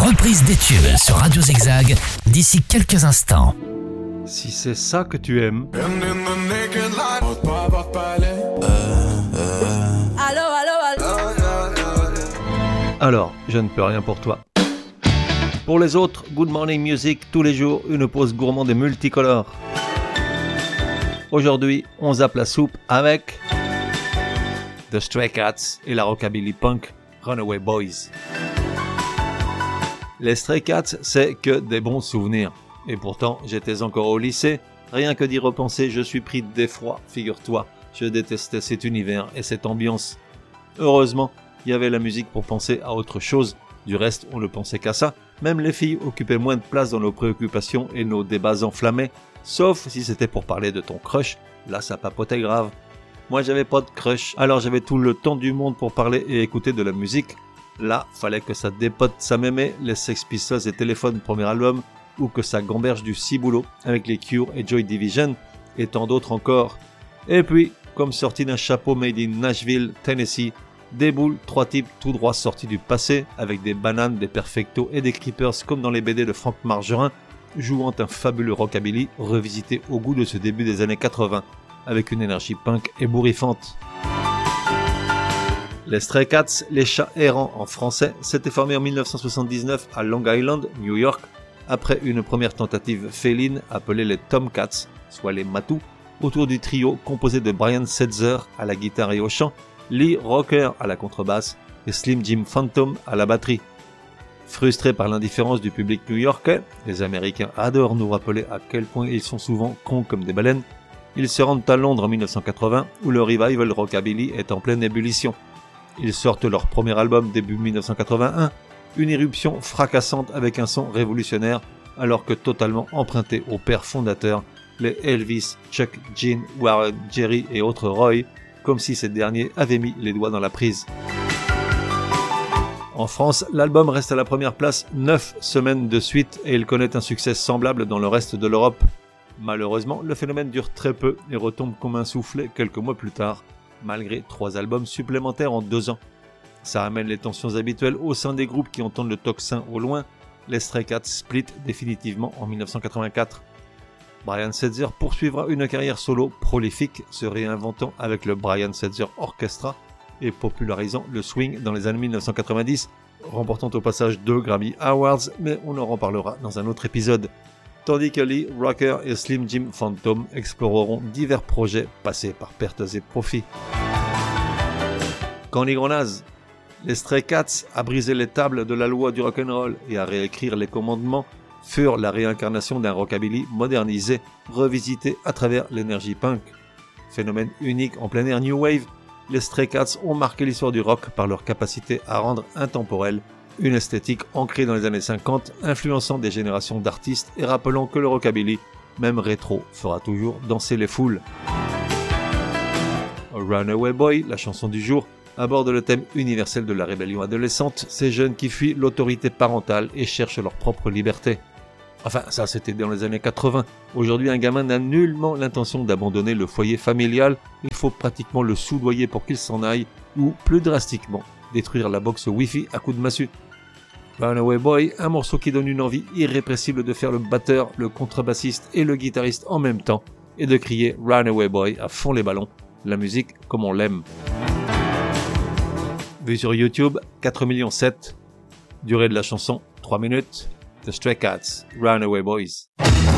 reprise des tubes sur Radio Zigzag d'ici quelques instants. Si c'est ça que tu aimes. Alors, je ne peux rien pour toi. Pour les autres, Good Morning Music, tous les jours, une pause gourmande et multicolore. Aujourd'hui, on zappe la soupe avec The Stray Cats et la rockabilly punk Runaway Boys. Les Stray Cats, c'est que des bons souvenirs. Et pourtant, j'étais encore au lycée. Rien que d'y repenser, je suis pris d'effroi, figure-toi. Je détestais cet univers et cette ambiance. Heureusement, il y avait la musique pour penser à autre chose. Du reste, on ne pensait qu'à ça. Même les filles occupaient moins de place dans nos préoccupations et nos débats enflammés. Sauf si c'était pour parler de ton crush. Là, ça papotait grave. Moi, j'avais pas de crush, alors j'avais tout le temps du monde pour parler et écouter de la musique. Là, fallait que ça dépote sa mémé, les Sex Pistols et Téléphone, premier album, ou que ça gamberge du ciboulot avec les Cure et Joy Division, et tant d'autres encore. Et puis, comme sorti d'un chapeau made in Nashville, Tennessee, déboulent 3 types tout droit sortis du passé, avec des bananes, des perfectos et des creepers comme dans les BD de Franck Margerin, jouant un fabuleux rockabilly revisité au goût de ce début des années 80, avec une énergie punk ébouriffante. Les Stray Cats, les chats errants en français, s'étaient formés en 1979 à Long Island, New York, après une première tentative féline appelée les Tomcats, soit les matous, autour du trio composé de Brian Setzer à la guitare et au chant, Lee Rocker à la contrebasse et Slim Jim Phantom à la batterie. Frustrés par l'indifférence du public new-yorkais, les Américains adorent nous rappeler à quel point ils sont souvent cons comme des baleines, ils se rendent à Londres en 1980 où le revival rockabilly est en pleine ébullition. Ils sortent leur premier album début 1981, une éruption fracassante avec un son révolutionnaire alors que totalement emprunté aux pères fondateurs, les Elvis, Chuck, Gene, Warren, Jerry et autres Roy, comme si ces derniers avaient mis les doigts dans la prise. En France, l'album reste à la première place 9 semaines de suite et il connaît un succès semblable dans le reste de l'Europe. Malheureusement, le phénomène dure très peu et retombe comme un soufflet quelques mois plus tard, malgré 3 albums supplémentaires en 2 ans. Ça amène les tensions habituelles au sein des groupes qui entendent le tocsin au loin. Les Stray Cats split définitivement en 1984. Brian Setzer poursuivra une carrière solo prolifique, se réinventant avec le Brian Setzer Orchestra et popularisant le swing dans les années 1990, remportant au passage 2 Grammy Awards, mais on en reparlera dans un autre épisode. Tandis que Lee Rocker et Slim Jim Phantom exploreront divers projets passés par pertes et profits. Quand les gros nazes, les Stray Cats, à briser les tables de la loi du rock'n'roll et à réécrire les commandements, furent la réincarnation d'un rockabilly modernisé, revisité à travers l'énergie punk. Phénomène unique en plein air New Wave, les Stray Cats ont marqué l'histoire du rock par leur capacité à rendre intemporelle une esthétique ancrée dans les années 50, influençant des générations d'artistes et rappelant que le rockabilly, même rétro, fera toujours danser les foules. Runaway Boy, la chanson du jour, aborde le thème universel de la rébellion adolescente, ces jeunes qui fuient l'autorité parentale et cherchent leur propre liberté. Enfin, ça c'était dans les années 80. Aujourd'hui, un gamin n'a nullement l'intention d'abandonner le foyer familial, il faut pratiquement le soudoyer pour qu'il s'en aille, ou plus drastiquement, détruire la box Wi-Fi à coups de massue. Runaway Boy, un morceau qui donne une envie irrépressible de faire le batteur, le contrebassiste et le guitariste en même temps, et de crier Runaway Boy à fond les ballons, la musique comme on l'aime. Vu sur YouTube, 4,7 millions. Durée de la chanson, 3 minutes. The Stray Cats, Runaway Boys.